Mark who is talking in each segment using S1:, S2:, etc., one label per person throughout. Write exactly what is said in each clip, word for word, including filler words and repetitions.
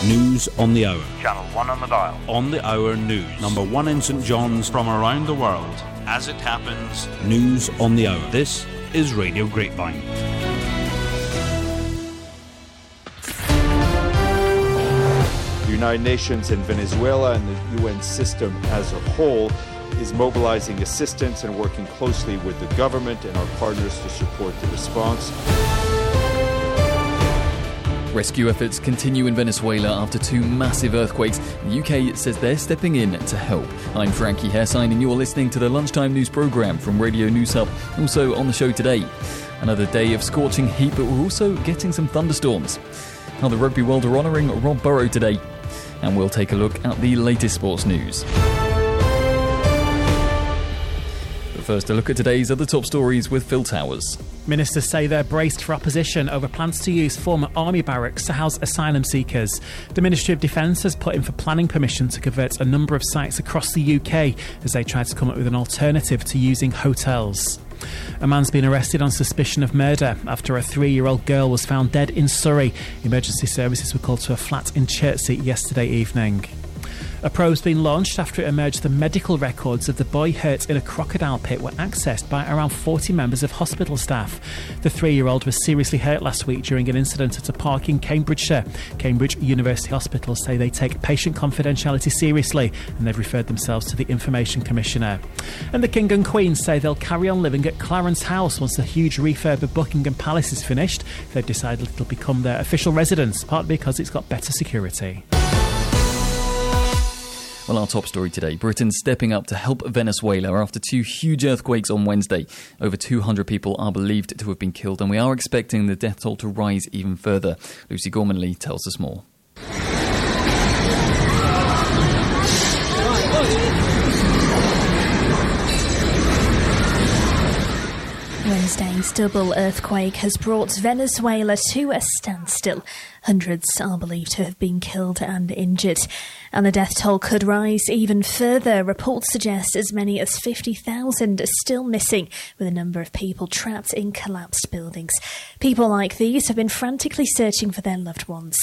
S1: News on the hour.
S2: Channel one on the dial.
S1: On the hour news. Number one in St John's from around the world. As it happens. News on the hour. This is Radio Grapevine.
S3: The United Nations and Venezuela and the U N system as a whole is mobilizing assistance and working closely with the government and our partners to support the response.
S4: Rescue efforts continue in Venezuela after two massive earthquakes. The U K says they're stepping in to help. I'm Frankie Hairsign and you're listening to the Lunchtime News programme from Radio News Hub. Also on the show today, another day of scorching heat, but we're also getting some thunderstorms. How the rugby world are honouring Rob Burrow today. And we'll take a look at the latest sports news. But first, a look at today's other top stories with Phil Towers.
S5: Ministers say they're braced for opposition over plans to use former army barracks to house asylum seekers. The Ministry of Defence has put in for planning permission to convert a number of sites across the U K as they try to come up with an alternative to using hotels. A man's been arrested on suspicion of murder after a three-year-old girl was found dead in Surrey. Emergency services were called to a flat in Chertsey yesterday evening. A probe's been launched after it emerged the medical records of the boy hurt in a crocodile pit were accessed by around forty members of hospital staff. The three-year-old was seriously hurt last week during an incident at a park in Cambridgeshire. Cambridge University Hospital say they take patient confidentiality seriously and they've referred themselves to the Information Commissioner. And the King and Queen say they'll carry on living at Clarence House once the huge refurb of Buckingham Palace is finished. They've decided it'll become their official residence, partly because it's got better security.
S4: Well, our top story today, Britain stepping up to help Venezuela after two huge earthquakes on Wednesday. Over two hundred people are believed to have been killed, and we are expecting the death toll to rise even further. Lucy Gormanley tells us more.
S6: Wednesday's double earthquake has brought Venezuela to a standstill. Hundreds are believed to have been killed and injured. And the death toll could rise even further. Reports suggest as many as fifty thousand are still missing, with a number of people trapped in collapsed buildings. People like these have been frantically searching for their loved ones.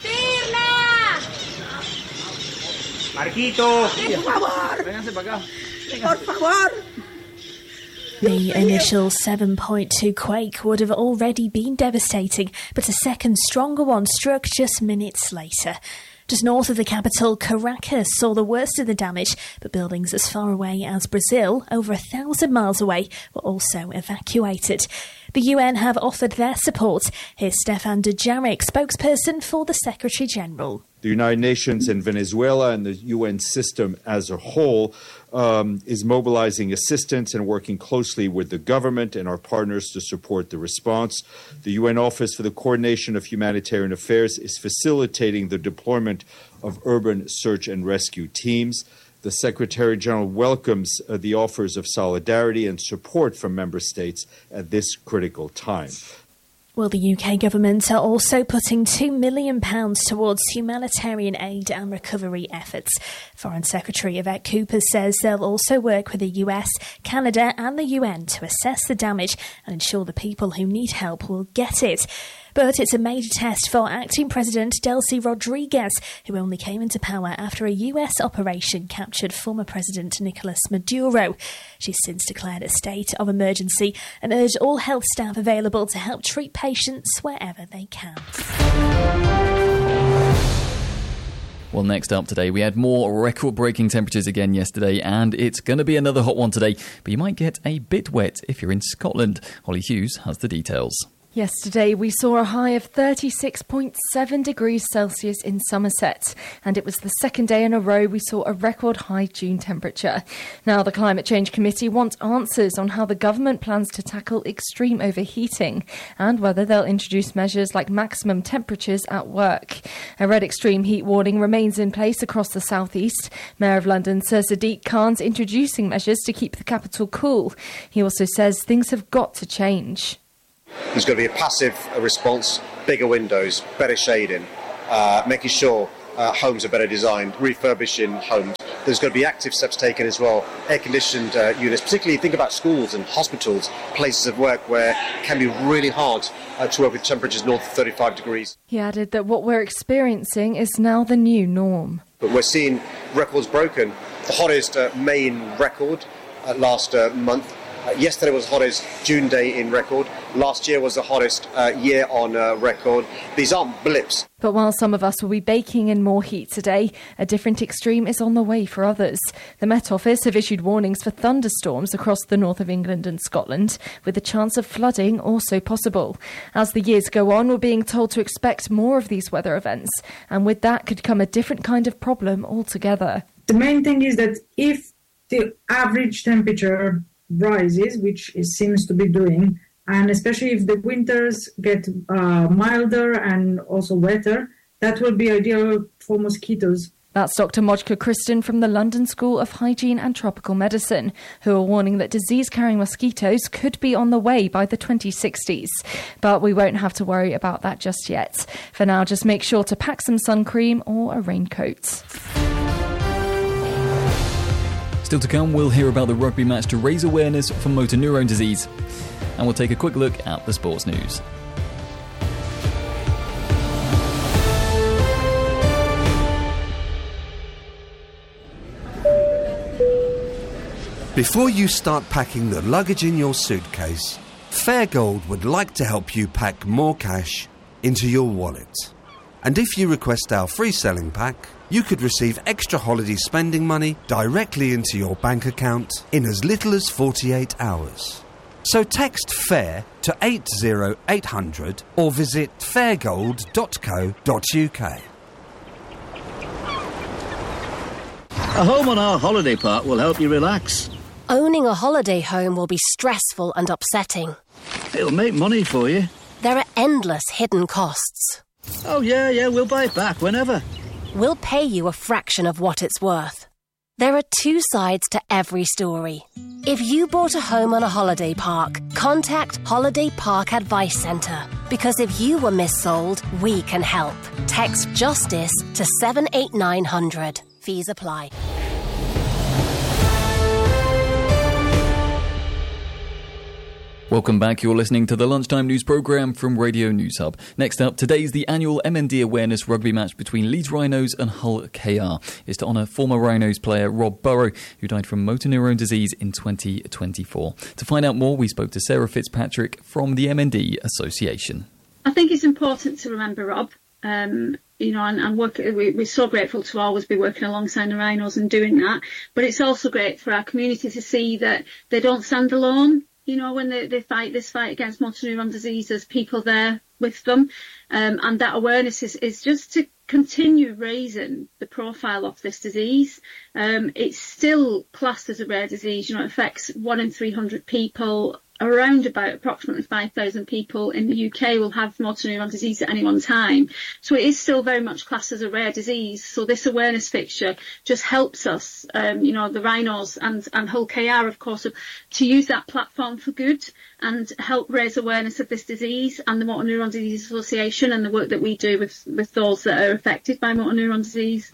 S7: Marquito! Vénganse para acá. Por favor!
S6: The initial seven point two quake would have already been devastating, but a second stronger one struck just minutes later. Just north of the capital, Caracas saw the worst of the damage, but buildings as far away as Brazil, over a thousand miles away, were also evacuated. The U N have offered their support. Here's Stefan Dujarric, spokesperson for the Secretary-General.
S3: The United Nations and Venezuela and the U N system as a whole um, is mobilizing assistance and working closely with the government and our partners to support the response. The U N Office for the Coordination of Humanitarian Affairs is facilitating the deployment of urban search and rescue teams. The Secretary-General welcomes uh, the offers of solidarity and support from member states at this critical time.
S6: Well, the U K government are also putting two million pounds towards humanitarian aid and recovery efforts. Foreign Secretary Yvette Cooper says they'll also work with the U S, Canada and the U N to assess the damage and ensure the people who need help will get it. But it's a major test for acting President Delcy Rodriguez, who only came into power after a U S operation captured former President Nicolas Maduro. She's since declared a state of emergency and urged all health staff available to help treat patients wherever they can.
S4: Well, next up today, we had more record-breaking temperatures again yesterday, and it's going to be another hot one today, but you might get a bit wet if you're in Scotland. Holly Hughes has the details.
S8: Yesterday, we saw a high of thirty-six point seven degrees Celsius in Somerset, and it was the second day in a row we saw a record high June temperature. Now, the Climate Change Committee want answers on how the government plans to tackle extreme overheating and whether they'll introduce measures like maximum temperatures at work. A red extreme heat warning remains in place across the southeast. Mayor of London, Sir Sadiq Khan's introducing measures to keep the capital cool. He also says things have got to change.
S9: There's going to be a passive response, bigger windows, better shading, uh, making sure uh, homes are better designed, refurbishing homes, there's got to be active steps taken as well. Air-conditioned uh, units, particularly think about schools and hospitals, places of work where it can be really hard uh, to work with temperatures north of thirty-five degrees.
S8: He added that what we're experiencing is now the new norm.
S9: But we're seeing records broken. The hottest uh, May in record uh, last uh, month. Uh, yesterday was the hottest June day in record. Last year was the hottest uh, year on uh, record. These aren't blips.
S8: But while some of us will be baking in more heat today, a different extreme is on the way for others. The Met Office have issued warnings for thunderstorms across the north of England and Scotland, with the chance of flooding also possible. As the years go on, we're being told to expect more of these weather events, and with that could come a different kind of problem altogether.
S2: The main thing is that if the average temperature rises, which it seems to be doing, and especially if the winters get uh, milder and also wetter, that will be ideal for mosquitoes.
S8: That's Doctor Mojka Kristen from the London School of Hygiene and Tropical Medicine, who are warning that disease-carrying mosquitoes could be on the way by the twenty sixties. But we won't have to worry about that just yet. For now, just make sure to pack some sun cream or a raincoat.
S4: Still to come, we'll hear about the rugby match to raise awareness for motor neurone disease. And we'll take a quick look at the sports news.
S10: Before you start packing the luggage in your suitcase, Fairgold would like to help you pack more cash into your wallet. And if you request our free selling pack, you could receive extra holiday spending money directly into your bank account in as little as forty-eight hours. So text FAIR to eight zero eight hundred or visit fairgold dot co dot uk.
S11: A home on our holiday park will help you relax.
S12: Owning a holiday home will be stressful and upsetting.
S11: It'll make money for you.
S12: There are endless hidden costs.
S11: Oh, yeah, yeah, we'll buy it back whenever.
S12: We'll pay you a fraction of what it's worth. There are two sides to every story. If you bought a home on a holiday park, contact Holiday Park Advice Centre. Because if you were missold, we can help. Text JUSTICE to seven eight nine hundred. Fees apply.
S4: Welcome back. You're listening to the Lunchtime News programme from Radio News Hub. Next up, today's the annual M N D Awareness rugby match between Leeds Rhinos and Hull K R. It's to honour former Rhinos player Rob Burrow, who died from motor neurone disease in twenty twenty-four. To find out more, we spoke to Sarah Fitzpatrick from the M N D Association.
S13: I think it's important to remember Rob. Um, you know, and, and work, we, we're so grateful to always be working alongside the Rhinos and doing that. But it's also great for our community to see that they don't stand alone. You know, when they, they fight this fight against motor neuron disease, there's people there with them. Um, and that awareness is, is just to continue raising the profile of this disease. Um, it's still classed as a rare disease. You know, it affects one in three hundred people. Around about approximately five thousand people in the U K will have motor neuron disease at any one time. So it is still very much classed as a rare disease. So this awareness fixture just helps us, um, you know, the Rhinos and, and Hull K R, of course, to use that platform for good and help raise awareness of this disease and the Motor Neuron Disease Association and the work that we do with, with those that are affected by motor neuron disease.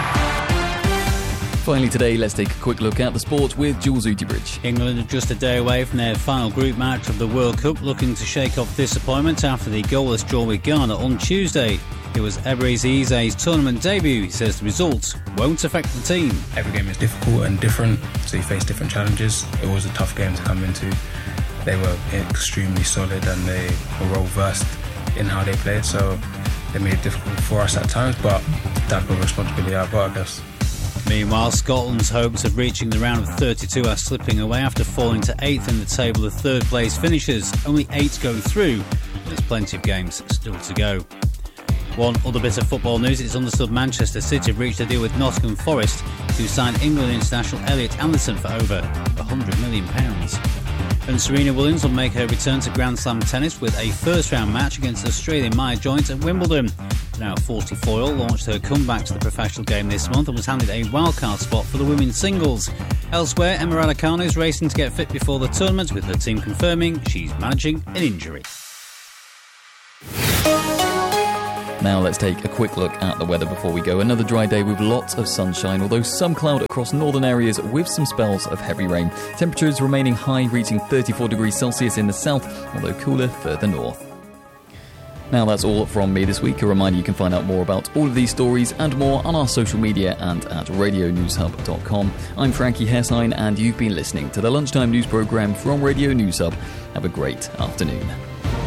S4: Finally today, let's take a quick look at the sport with Jules Utibridge.
S14: England are just a day away from their final group match of the World Cup, looking to shake off disappointment after the goalless draw with Ghana on Tuesday. It was Eberechi Eze's tournament debut. He says the results won't affect the team.
S15: Every game is difficult and different, so you face different challenges. It was a tough game to come into. They were extremely solid and they were well versed in how they played, so they made it difficult for us at times, but that was responsibility our part, I guess.
S14: Meanwhile, Scotland's hopes of reaching the round of thirty-two are slipping away after falling to eighth in the table of third-place finishers. Only eight go through. There's plenty of games still to go. One other bit of football news, it's understood Manchester City have reached a deal with Nottingham Forest to sign England international Elliot Anderson for over one hundred million pounds. And Serena Williams will make her return to Grand Slam tennis with a first-round match against Australian Maya Joint at Wimbledon. Now forty-four launched her comeback to the professional game this month and was handed a wildcard spot for the women's singles. Elsewhere, Emma Raducanu is racing to get fit before the tournament, with her team confirming she's managing an injury.
S4: Now let's take a quick look at the weather before we go. Another dry day with lots of sunshine, although some cloud across northern areas with some spells of heavy rain. Temperatures remaining high, reaching thirty-four degrees Celsius in the south, although cooler further north. Now that's all from me this week. A reminder, you can find out more about all of these stories and more on our social media and at radio news hub dot com. I'm Frankie Hairsine, and you've been listening to the Lunchtime News Programme from Radio News Hub. Have a great afternoon.